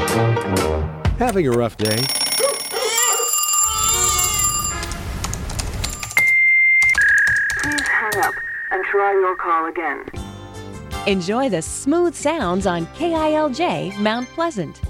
Having a rough day? Please hang up and try your call again. Enjoy the smooth sounds on KILJ Mount Pleasant.